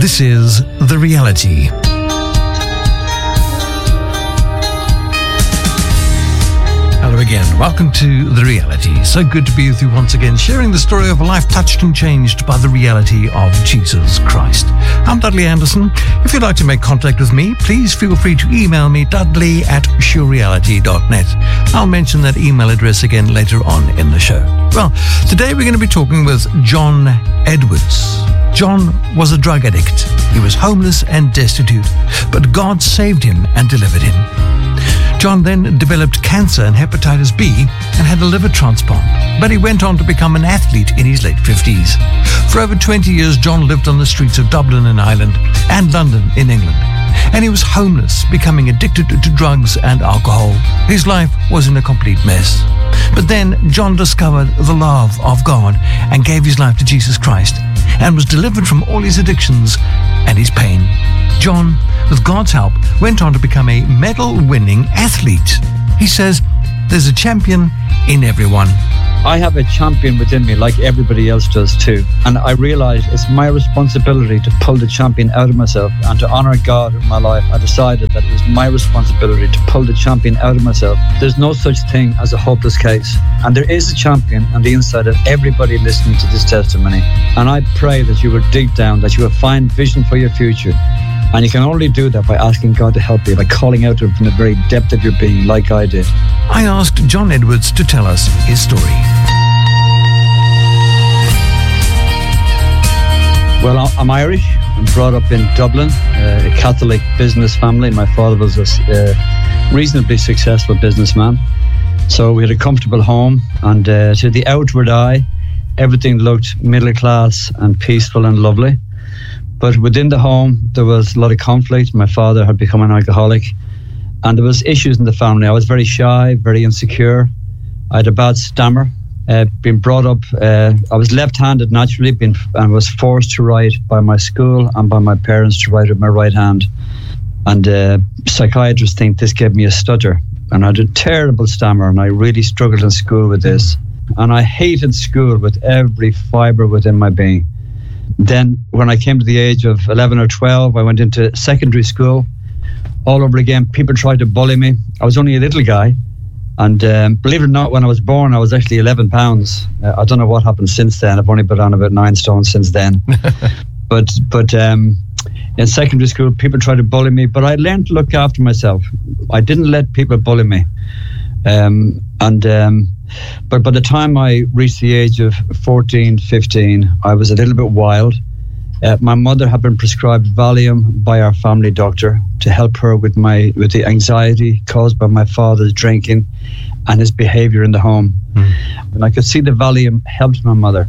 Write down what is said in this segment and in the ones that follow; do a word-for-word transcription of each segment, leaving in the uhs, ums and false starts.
This is The Reality. Hello again. Welcome to The Reality. So good to be with you once again, sharing the story of a life touched and changed by the reality of Jesus Christ. I'm Dudley Anderson. If you'd like to make contact with me, please feel free to email me, dudley at surereality dot net. I'll mention that email address again later on in the show. Well, today we're going to be talking with John Edwards. John was a drug addict. He was homeless and destitute, but God saved him and delivered him. John then developed cancer and hepatitis B and had a liver transplant, but he went on to become an athlete in his late fifties. For over twenty years, John lived on the streets of Dublin in Ireland and London in England, and he was homeless, becoming addicted to drugs and alcohol. His life was in a complete mess. But then John discovered the love of God and gave his life to Jesus Christ and was delivered from all his addictions and his pain. John, with God's help, went on to become a medal-winning athlete. He says, there's a champion in everyone. I have a champion within me like everybody else does too. And I realize it's my responsibility to pull the champion out of myself and to honor God in my life. I decided that it was my responsibility to pull the champion out of myself. There's no such thing as a hopeless case. And there is a champion on the inside of everybody listening to this testimony. And I pray that you will dig down, that you will find vision for your future. And you can only do that by asking God to help you, by calling out to Him from the very depth of your being, like I did. I asked John Edwards to tell us his story. Well, I'm Irish. I'm brought up in Dublin, uh, a Catholic business family. My father was a uh, reasonably successful businessman. So we had a comfortable home, and uh, to the outward eye, everything looked middle class and peaceful and lovely. But within the home, there was a lot of conflict. My father had become an alcoholic, and there was issues in the family. I was very shy, very insecure. I had a bad stammer. Uh, been brought up, uh, I was left-handed naturally, been, and was forced to write by my school and by my parents to write with my right hand. And uh, psychiatrists think this gave me a stutter. And I had a terrible stammer, and I really struggled in school with this. And I hated school with every fibre within my being. Then when I came to the age of eleven or twelve, I went into secondary school. All over again, people tried to bully me. I was only a little guy. And um, believe it or not, when I was born, I was actually eleven pounds. Uh, I don't know what happened since then. I've only put on about nine stone since then. but but um, in secondary school, people tried to bully me. But I learned to look after myself. I didn't let people bully me. Um, and um, but by the time I reached the age of fourteen, fifteen, I was a little bit wild. Uh, my mother had been prescribed Valium by our family doctor to help her with my with the anxiety caused by my father's drinking and his behaviour in the home. Mm. And I could see the Valium helped my mother.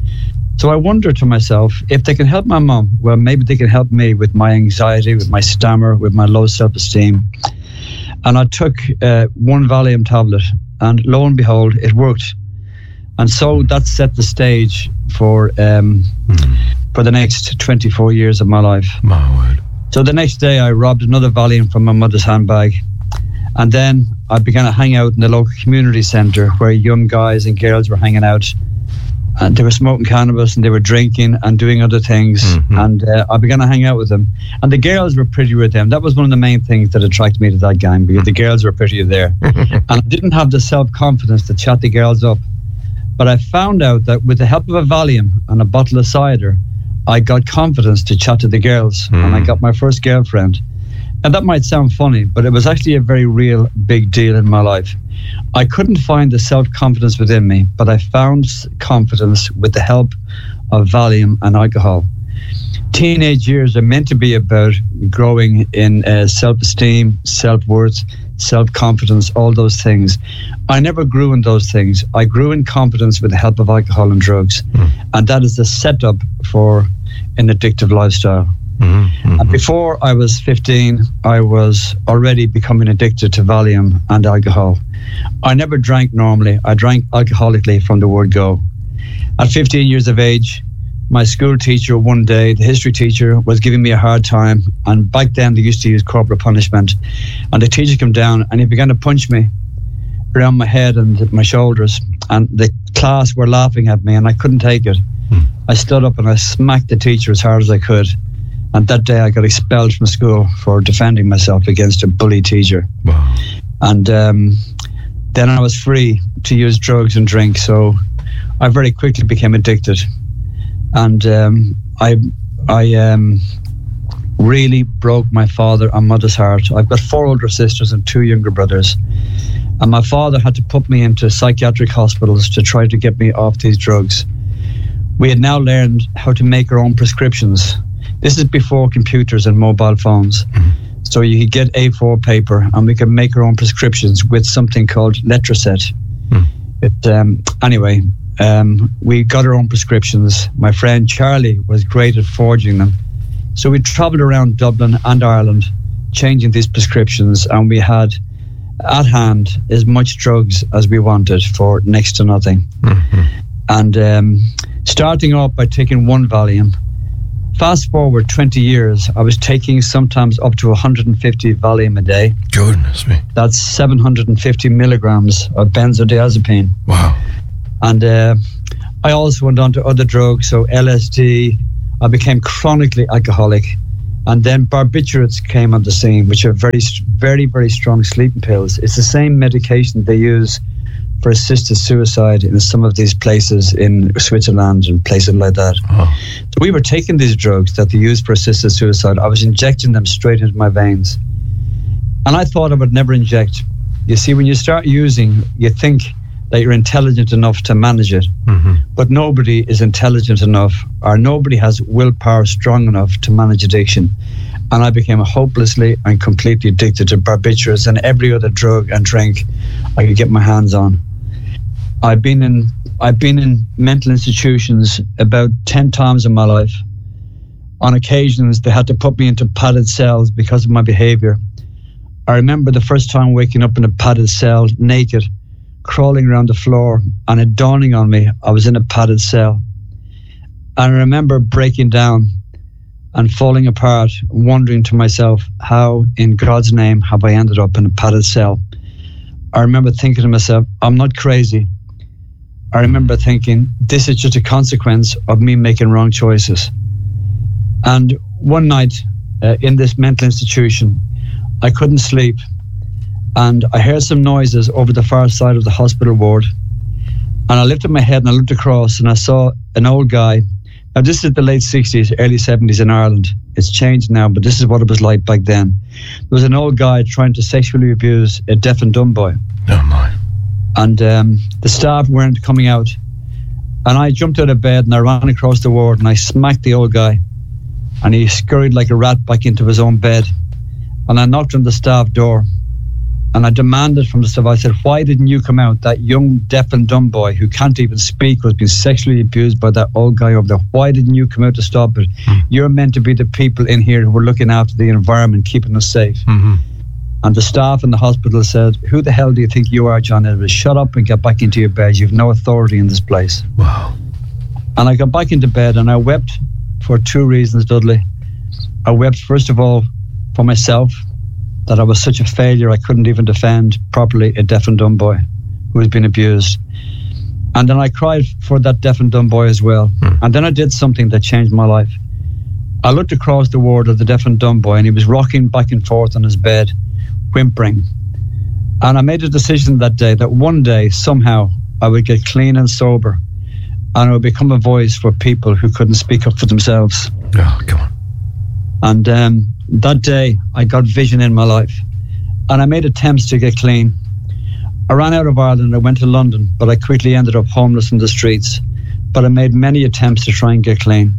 So I wondered to myself, if they can help my mum, well, maybe they can help me with my anxiety, with my stammer, with my low self-esteem. And I took uh, one Valium tablet, and lo and behold, it worked. And so that set the stage for um, mm. for the next twenty-four years of my life. My word. So the next day, I robbed another Valium from my mother's handbag. And then I began to hang out in the local community centre where young guys and girls were hanging out. And they were smoking cannabis and they were drinking and doing other things. Mm-hmm. And uh, I began to hang out with them. And the girls were pretty with them. That was one of the main things that attracted me to that gang, because the girls were pretty there. And I didn't have the self-confidence to chat the girls up. But I found out that with the help of a Valium and a bottle of cider, I got confidence to chat to the girls. Mm. And I got my first girlfriend. And that might sound funny, but it was actually a very real big deal in my life. I couldn't find the self-confidence within me, but I found confidence with the help of Valium and alcohol. Teenage years are meant to be about growing in uh, self-esteem, self-worth, self-confidence, all those things. I never grew in those things. I grew in confidence with the help of alcohol and drugs. Mm. And that is the setup for an addictive lifestyle. Mm-hmm, mm-hmm. And before I was fifteen, I was already becoming addicted to Valium and alcohol. I never drank normally. I drank alcoholically from the word go. At fifteen years of age, my school teacher one day, the history teacher, was giving me a hard time. And back then they used to use corporal punishment. And the teacher came down and he began to punch me around my head and my shoulders. And the class were laughing at me and I couldn't take it. Hmm. I stood up and I smacked the teacher as hard as I could. And that day I got expelled from school for defending myself against a bully teacher. Wow. And um, then I was free to use drugs and drink. So I very quickly became addicted. And um, I, I um, really broke my father and mother's heart. I've got four older sisters and two younger brothers. And my father had to put me into psychiatric hospitals to try to get me off these drugs. We had now learned how to make our own prescriptions. This is before computers and mobile phones. Mm-hmm. So you could get A four paper and we could make our own prescriptions with something called Letraset. Mm. It, um, anyway, um, we got our own prescriptions. My friend Charlie was great at forging them. So we travelled around Dublin and Ireland changing these prescriptions, and we had at hand as much drugs as we wanted for next to nothing. Mm-hmm. And um, starting off by taking one Valium. Fast forward twenty years, I was taking sometimes up to one hundred fifty Valium a day. Goodness me. That's seven hundred fifty milligrams of benzodiazepine. Wow. And uh, I also went on to other drugs, so L S D. I became chronically alcoholic. And then barbiturates came on the scene, which are very, very, very strong sleeping pills. It's the same medication they use for assisted suicide in some of these places in Switzerland and places like that. Oh. So we were taking these drugs that they use for assisted suicide. I was injecting them straight into my veins. And I thought I would never inject. You see, when you start using, you think that you're intelligent enough to manage it. Mm-hmm. But nobody is intelligent enough, or nobody has willpower strong enough to manage addiction. And I became hopelessly and completely addicted to barbiturates and every other drug and drink I could get my hands on. I've been in I've been in mental institutions about ten times in my life. On occasions, they had to put me into padded cells because of my behavior. I remember the first time waking up in a padded cell, naked, crawling around the floor, and it dawning on me I was in a padded cell. And I remember breaking down and falling apart, wondering to myself, how in God's name have I ended up in a padded cell? I remember thinking to myself, I'm not crazy. I remember thinking, this is just a consequence of me making wrong choices. And one night uh, in this mental institution, I couldn't sleep. And I heard some noises over the far side of the hospital ward. And I lifted my head and I looked across and I saw an old guy. Now, this is the late sixties, early seventies in Ireland. It's changed now, but this is what it was like back then. There was an old guy trying to sexually abuse a deaf and dumb boy. Oh, my. And um, the staff weren't coming out. And I jumped out of bed and I ran across the ward and I smacked the old guy. And he scurried like a rat back into his own bed. And I knocked on the staff door. And I demanded from the staff, I said, why didn't you come out? That young deaf and dumb boy who can't even speak was being sexually abused by that old guy over there. Why didn't you come out to stop it? Mm. You're meant to be the people in here who were looking after the environment, keeping us safe. Mm-hmm. And the staff in the hospital said, who the hell do you think you are, John Edwards? Shut up and get back into your bed. You've no authority in this place. Wow. And I got back into bed and I wept for two reasons, Dudley. I wept, first of all, for myself, that I was such a failure I couldn't even defend properly a deaf and dumb boy who was being abused. And then I cried for that deaf and dumb boy as well. Mm. And then I did something that changed my life. I looked across the ward of the deaf and dumb boy and he was rocking back and forth on his bed, whimpering. And I made a decision that day that one day, somehow, I would get clean and sober and I would become a voice for people who couldn't speak up for themselves. Oh, come on. And um, that day, I got vision in my life. And I made attempts to get clean. I ran out of Ireland, I went to London, but I quickly ended up homeless in the streets. But I made many attempts to try and get clean.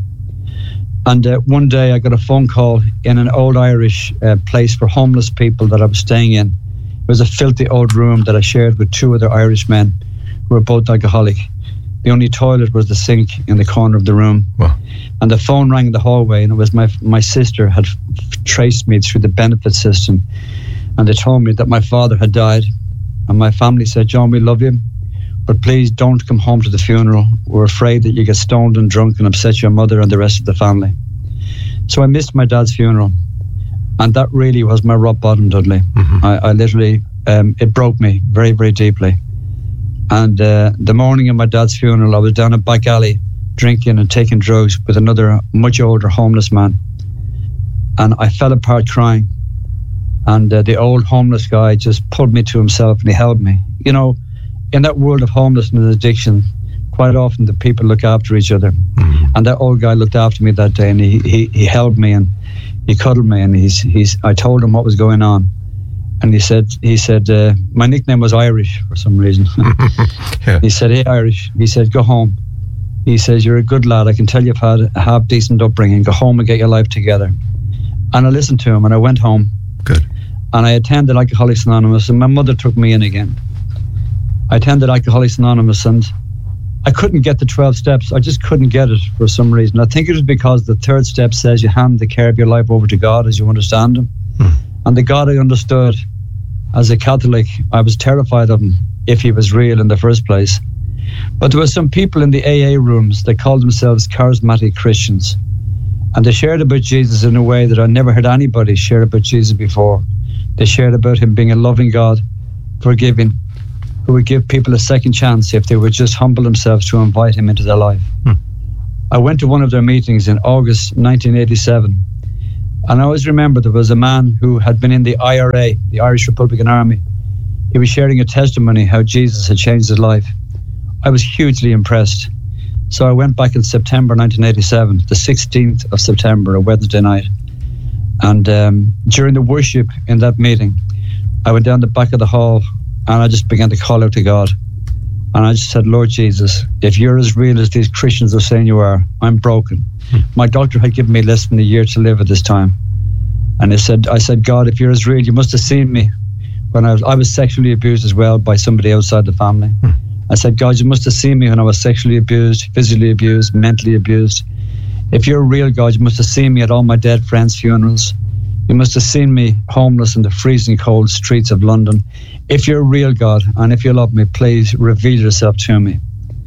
And uh, one day I got a phone call in an old Irish uh, place for homeless people that I was staying in. It was a filthy old room that I shared with two other Irish men who were both alcoholic. The only toilet was the sink in the corner of the room. Wow. And the phone rang in the hallway, and it was my my sister had f- traced me through the benefit system. And they told me that my father had died. And my family said, John, we love you, but please don't come home to the funeral. We're afraid that you get stoned and drunk and upset your mother and the rest of the family. So I missed my dad's funeral. And that really was my rock bottom, Dudley. Mm-hmm. I, I literally, um, it broke me very, very deeply. And uh, the morning of my dad's funeral, I was down a back alley drinking and taking drugs with another much older homeless man. and I fell apart crying. And uh, the old homeless guy just pulled me to himself and he held me. You know, in that world of homelessness and addiction, quite often the people look after each other. Mm-hmm. And that old guy looked after me that day, and he, he, he held me and he cuddled me, and he's he's. I told him what was going on, and he said he said uh, my nickname was Irish for some reason. Yeah. He said, "Hey Irish," he said, "go home." He says, "You're a good lad. I can tell you've had a half decent upbringing. Go home and get your life together." And I listened to him, and I went home. Good. And I attended Alcoholics Anonymous, and my mother took me in again. I attended Alcoholics Anonymous, and I couldn't get the twelve steps. I just couldn't get it for some reason. I think it was because the third step says you hand the care of your life over to God as you understand Him. Hmm. And the God I understood as a Catholic, I was terrified of Him if He was real in the first place. But there were some people in the A A rooms that called themselves charismatic Christians. And they shared about Jesus in a way that I never heard anybody share about Jesus before. They shared about Him being a loving God, forgiving, who would give people a second chance if they would just humble themselves to invite Him into their life. Hmm. I went to one of their meetings in August nineteen eighty-seven, and I always remember there was a man who had been in the I R A, the Irish Republican Army. He was sharing a testimony how Jesus had changed his life. I was hugely impressed. So I went back in September nineteen eighty-seven, the sixteenth of September, a Wednesday night. And um, during the worship in that meeting, I went down the back of the hall and I just began to call out to God. And I just said, Lord Jesus, if you're as real as these Christians are saying you are, I'm broken. Hmm. My doctor had given me less than a year to live at this time. And I said, I said, God, if you're as real, you must have seen me when I was, I was sexually abused as well by somebody outside the family. Hmm. I said, God, you must have seen me when I was sexually abused, physically abused, mentally abused. If you're real, God, you must have seen me at all my dead friends' funerals. You must have seen me homeless in the freezing cold streets of London. If you're real, God, and if you love me, please reveal yourself to me.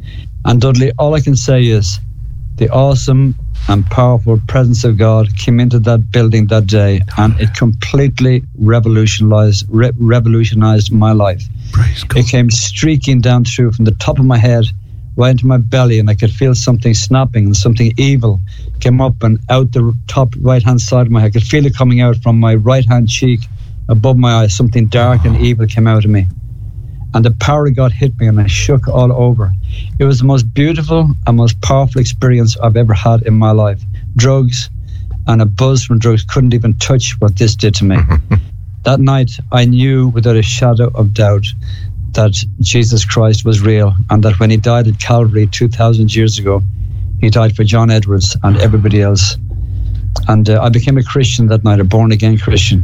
And Dudley, all I can say is the awesome and powerful presence of God came into that building that day, and it completely revolutionized, re- revolutionized my life. Praise God. It came streaking down through from the top of my head right into my belly, and I could feel something snapping, and something evil came up and out the top right-hand side of my head. I could feel it coming out from my right-hand cheek above my eye. Something dark and evil came out of me. And the power of God hit me, and I shook all over. It was the most beautiful and most powerful experience I've ever had in my life. Drugs and a buzz from drugs couldn't even touch what this did to me. That night, I knew without a shadow of doubt that Jesus Christ was real, and that when He died at Calvary two thousand years ago, He died for John Edwards and everybody else. And uh, I became a Christian that night, a born-again Christian.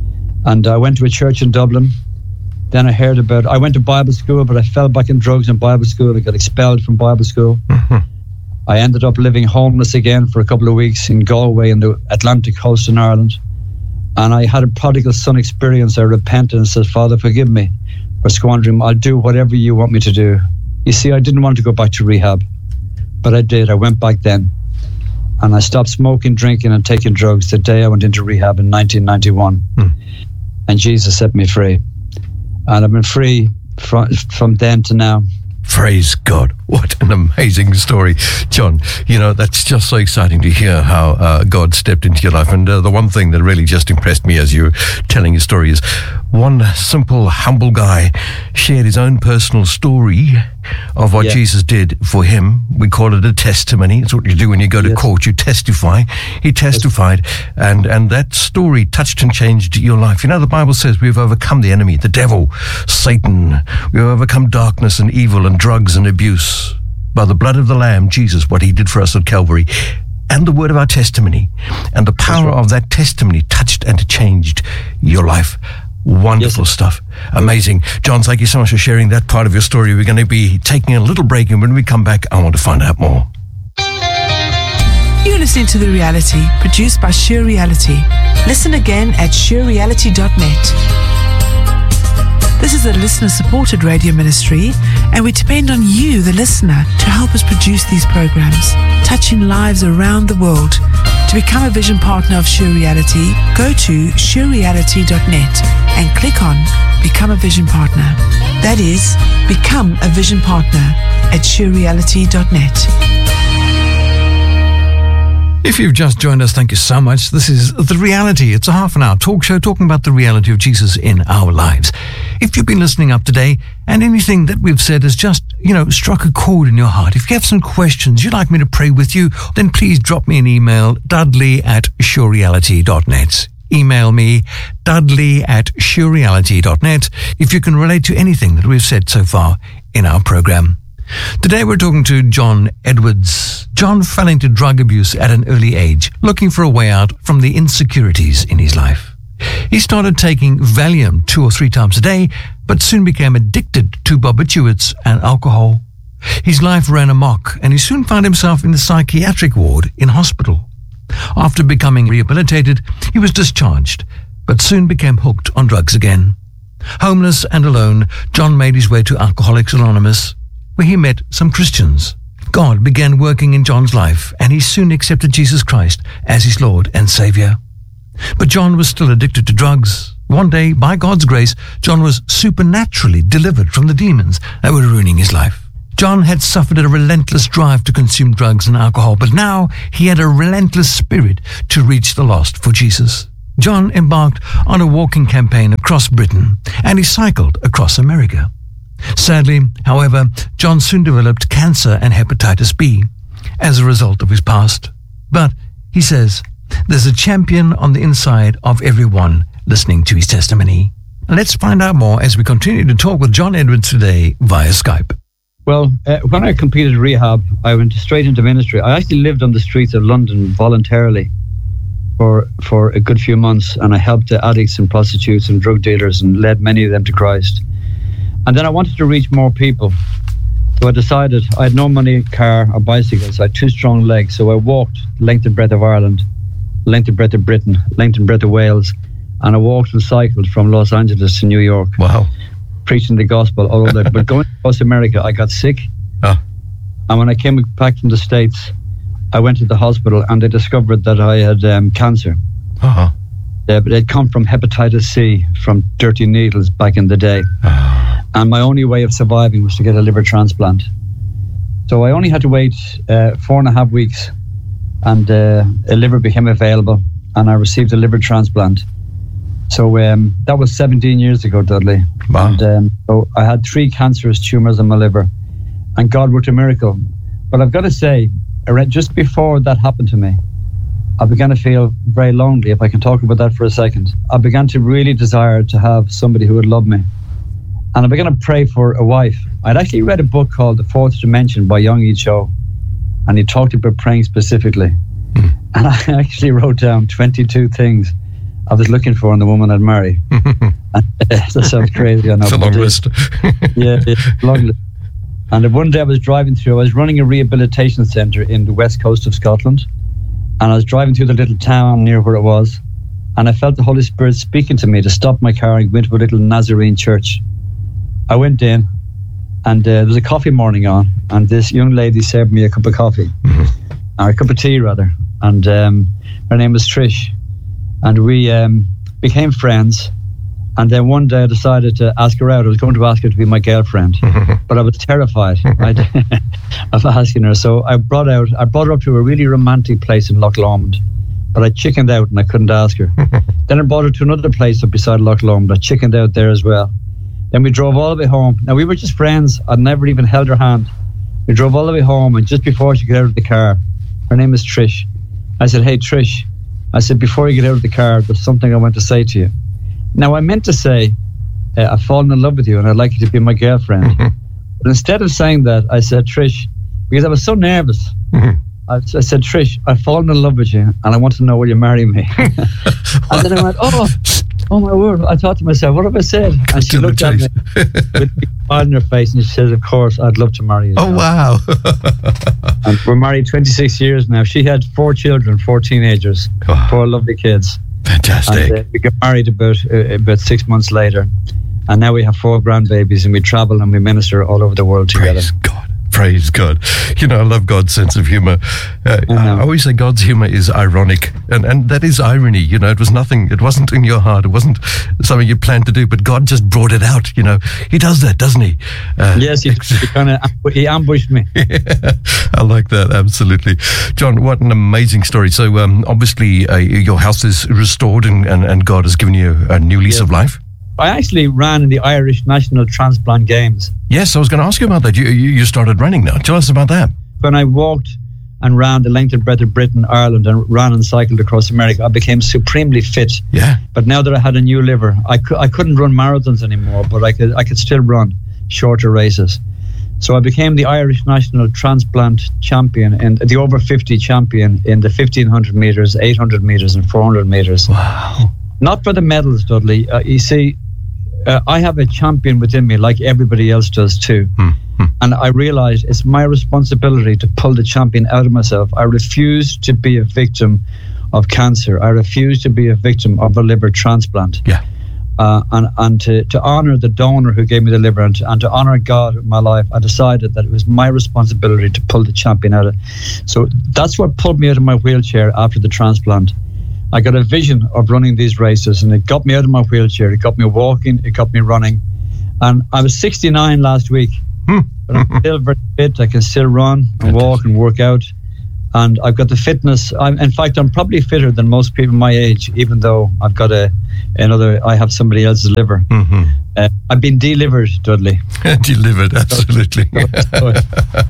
And I went to a church in Dublin. Then I heard about, I went to Bible school, but I fell back in drugs in Bible school. I got expelled from Bible school. Mm-hmm. I ended up living homeless again for a couple of weeks in Galway in the Atlantic coast in Ireland. And I had a prodigal son experience. I repented and said, Father, forgive me for squandering. I'll do whatever you want me to do. You see, I didn't want to go back to rehab, but I did. I went back then. And I stopped smoking, drinking, and taking drugs the day I went into rehab in nineteen ninety-one. Mm. And Jesus set me free. And I've been free from, from then to now. Praise God. What an amazing story. John, you know, that's just so exciting to hear how uh, God stepped into your life. And uh, the one thing that really just impressed me as you were telling your story is one simple, humble guy shared his own personal story of what yeah. Jesus did for him. We call it a testimony. It's what you do when you go to yes. court. You testify. He testified, yes. and, and that story touched and changed your life. You know, the Bible says we've overcome the enemy, the devil, Satan. We've overcome darkness and evil and drugs and abuse by the blood of the Lamb, Jesus, what He did for us at Calvary, and the word of our testimony. And the power right. of that testimony touched and changed your life. Wonderful yes. stuff. Amazing. John, thank you so much for sharing that part of your story. We're going to be taking a little break, and when we come back, I want to find out more. You're listening to The Reality, produced by Sheer Reality. Listen again at sheer reality dot net. This is a listener-supported radio ministry, and we depend on you, the listener, to help us produce these programs, touching lives around the world. To become a vision partner of Sheer Reality, go to sheer reality dot net and click on Become a Vision Partner. That is, become a vision partner at sheer reality dot net. If you've just joined us, thank you so much. This is The Reality. It's a half an hour talk show talking about the reality of Jesus in our lives. If you've been listening up today and anything that we've said has just, you know, struck a chord in your heart, if you have some questions you'd like me to pray with you, then please drop me an email, dudley at surereality dot net. Email me, dudley at surereality dot net, if you can relate to anything that we've said so far in our program. Today we're talking to John Edwards. John fell into drug abuse at an early age, looking for a way out from the insecurities in his life. He started taking Valium two or three times a day, but soon became addicted to barbiturates and alcohol. His life ran amok, and he soon found himself in the psychiatric ward in hospital. After becoming rehabilitated, he was discharged, but soon became hooked on drugs again. Homeless and alone, John made his way to Alcoholics Anonymous, where he met some Christians. God began working in John's life, and he soon accepted Jesus Christ as his Lord and Savior. But John was still addicted to drugs. One day, by God's grace, John was supernaturally delivered from the demons that were ruining his life. John had suffered a relentless drive to consume drugs and alcohol, but now he had a relentless spirit to reach the lost for Jesus. John embarked on a walking campaign across Britain, and he cycled across America. Sadly, however, John soon developed cancer and hepatitis B as a result of his past. But, he says, there's a champion on the inside of everyone listening to his testimony. Let's find out more as we continue to talk with John Edwards today via Skype. Well, uh, when I completed rehab, I went straight into ministry. I actually lived on the streets of London voluntarily for for a good few months, and I helped the addicts and prostitutes and drug dealers and led many of them to Christ. And then I wanted to reach more people. So I decided, I had no money, car or bicycle, so I had two strong legs. So I walked length and breadth of Ireland, length and breadth of Britain, length and breadth of Wales, and I walked and cycled from Los Angeles to New York. Wow. Preaching the gospel all over there. But going across America, I got sick. Oh. And when I came back from the States, I went to the hospital and they discovered that I had um, cancer. Uh-huh. Uh, but it come from hepatitis C, from dirty needles back in the day. Uh-huh. And my only way of surviving was to get a liver transplant. So I only had to wait uh, four and a half weeks, and uh, a liver became available, and I received a liver transplant. So um, that was seventeen years ago, Dudley. Wow. And um, so I had three cancerous tumours in my liver, and God worked a miracle. But I've got to say, just before that happened to me, I began to feel very lonely, if I can talk about that for a second. I began to really desire to have somebody who would love me. And I began to pray for a wife. I'd actually read a book called The Fourth Dimension by Young E. Cho, and he talked about praying specifically. Mm. And I actually wrote down twenty-two things I was looking for in the woman I'd marry. And, uh, that sounds crazy, I know. It's a long list. Yeah, it's a long list. And one day I was driving through, I was running a rehabilitation centre in the west coast of Scotland, and I was driving through the little town near where it was, and I felt the Holy Spirit speaking to me to stop my car and go into a little Nazarene church. I went in, and uh, there was a coffee morning on, and this young lady served me a cup of coffee, mm-hmm. or a cup of tea rather, and um, her name was Trish, and we um, became friends. And then one day I decided to ask her out. I was going to ask her to be my girlfriend, but I was terrified of asking her. So I brought out, I brought her up to a really romantic place in Loch Lomond, but I chickened out and I couldn't ask her. Then I brought her to another place up beside Loch Lomond. I chickened out there as well. Then we drove all the way home. Now we were just friends. I'd never even held her hand. We drove all the way home, and just before she got out of the car, her name is Trish. I said, "Hey Trish," I said, "before you get out of the car, there's something I want to say to you." Now, I meant to say, uh, I've fallen in love with you and I'd like you to be my girlfriend. Mm-hmm. But instead of saying that, I said, Trish, because I was so nervous, mm-hmm. I, I said, Trish, I've fallen in love with you and I want to know, will you marry me? And then I went, oh, oh my word. I thought to myself, what have I said? And she looked at me with a smile on her face and she said, of course, I'd love to marry you. Oh, wow. And we're married twenty-six years now. She had four children, four teenagers, wow. four lovely kids. Fantastic. And, uh, we got married about uh, about six months later, and now we have four grandbabies, and we travel and we minister all over the world together. Praise God. Praise God. You know, I love God's sense of humor. Uh, I, I always say God's humor is ironic, and, and that is irony. You know, it was nothing, it wasn't in your heart, it wasn't something you planned to do, but God just brought it out. You know, He does that, doesn't He? Uh, yes, he, he kind of he ambushed me. Yeah, I like that, absolutely. John, what an amazing story. So, um, obviously, uh, your health is restored, and, and, and God has given you a new lease yeah. of life. I actually ran in the Irish National Transplant Games. Yes, I was going to ask you about that. You, you you started running now. Tell us about that. When I walked and ran the length and breadth of Britain, Ireland, and ran and cycled across America, I became supremely fit. Yeah. But now that I had a new liver, I, cu- I couldn't run marathons anymore, but I could I could still run shorter races. So I became the Irish National Transplant Champion and the over fifty champion in the fifteen hundred metres, eight hundred metres and four hundred metres. Wow. Not for the medals, Dudley. Uh, you see, uh, I have a champion within me like everybody else does too. Mm-hmm. And I realised it's my responsibility to pull the champion out of myself. I refuse to be a victim of cancer. I refuse to be a victim of a liver transplant. Yeah. Uh, and and to, to honour the donor who gave me the liver and to, and to honour God in my life, I decided that it was my responsibility to pull the champion out of it. So that's what pulled me out of my wheelchair after the transplant. I got a vision of running these races, and it got me out of my wheelchair. It got me walking. It got me running. And I was sixty-nine last week, but I'm still very fit. I can still run and walk and work out. And I've got the fitness. I'm, in fact, I'm probably fitter than most people my age, even though I've got a another. I have somebody else's liver. Mm-hmm. Uh, I've been delivered, Dudley. Delivered, absolutely.